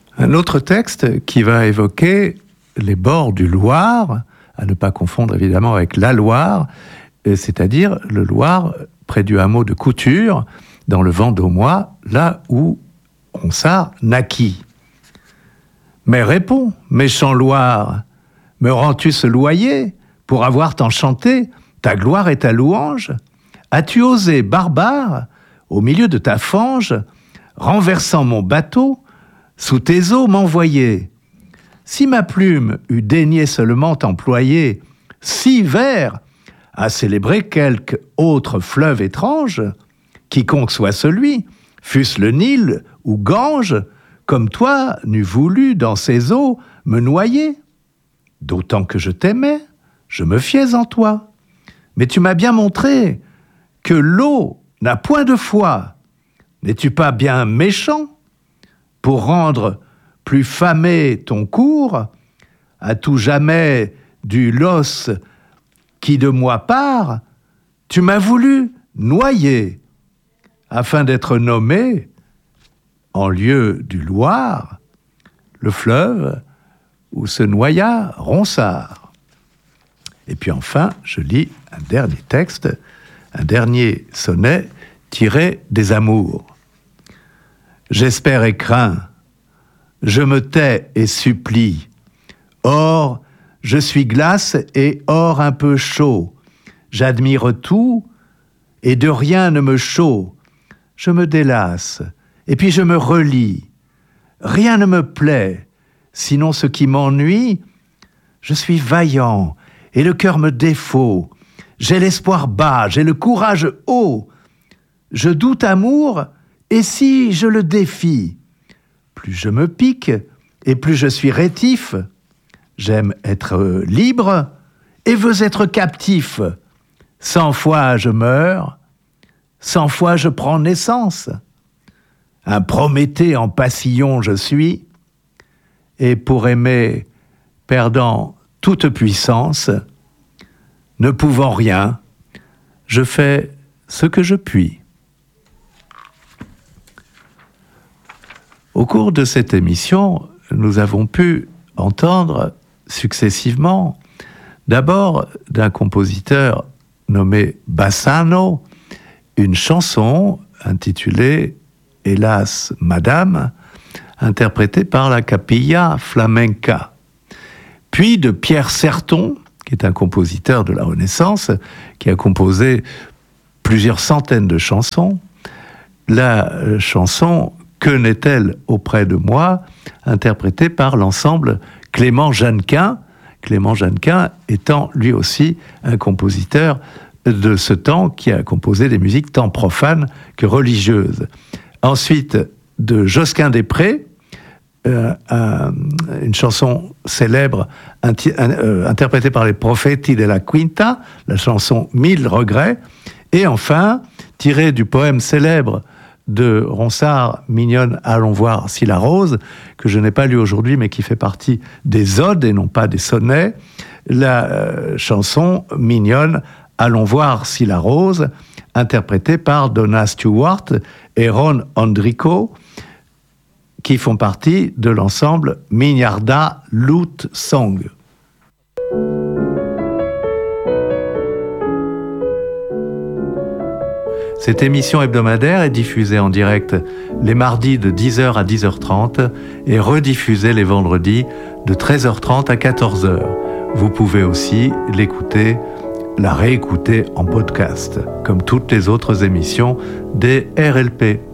Un autre texte qui va évoquer les bords du Loir, à ne pas confondre évidemment avec la Loire, c'est-à-dire le Loir près du hameau de Couture, dans le Vendômois, là où Ronsard naquit. Mais réponds, méchant Loir, me rends-tu ce loyer pour avoir tant chanté ta gloire et ta louange? As-tu osé, barbare, au milieu de ta fange, renversant mon bateau, sous tes eaux m'envoyer? Si ma plume eût daigné seulement employer 6 vers à célébrer quelque autre fleuve étrange, quiconque soit celui, fût-ce le Nil ou Gange, comme toi n'eût voulu dans ses eaux me noyer. D'autant que je t'aimais, je me fiais en toi. Mais tu m'as bien montré que l'eau n'a point de foi. N'es-tu pas bien méchant pour rendre plus famé ton cours, à tout jamais du los qui de moi part, tu m'as voulu noyer, afin d'être nommé, en lieu du Loir, le fleuve où se noya Ronsard. Et puis enfin, je lis un dernier texte, un dernier sonnet tiré des Amours. J'espère et crains, je me tais et supplie. Or, je suis glace et or un peu chaud. J'admire tout et de rien ne me chaud. Je me délasse et puis je me relis. Rien ne me plaît, sinon ce qui m'ennuie. Je suis vaillant et le cœur me défaut. J'ai l'espoir bas, j'ai le courage haut. Je doute amour et si je le défie, plus je me pique et plus je suis rétif. J'aime être libre et veux être captif. 100 fois je meurs, 100 fois je prends naissance. Un Prométhée en passillon je suis, et pour aimer, perdant toute puissance, ne pouvant rien, je fais ce que je puis. Au cours de cette émission, nous avons pu entendre successivement, d'abord d'un compositeur nommé Bassano, une chanson intitulée « Hélas, Madame », interprétée par la Capilla Flamenca. Puis de Pierre Certon, qui est un compositeur de la Renaissance, qui a composé plusieurs centaines de chansons, la chanson « Que n'est-elle auprès de moi ?» interprétée par l'ensemble Clément Jeannequin, Clément Jeannequin étant lui aussi un compositeur de ce temps qui a composé des musiques tant profanes que religieuses. Ensuite, de Josquin des Prés, une chanson célèbre interprétée par les Profeti della Quinta, la chanson « 1000 regrets ». Et enfin, tirée du poème célèbre de Ronsard, Mignonne, allons voir si la rose, que je n'ai pas lu aujourd'hui, mais qui fait partie des odes et non pas des sonnets, la chanson Mignonne, allons voir si la rose, interprétée par Donna Stewart et Ron Andrico, qui font partie de l'ensemble Mignarda Lute Song. Cette émission hebdomadaire est diffusée en direct les mardis de 10h à 10h30 et rediffusée les vendredis de 13h30 à 14h. Vous pouvez aussi l'écouter, la réécouter en podcast, comme toutes les autres émissions des RLP.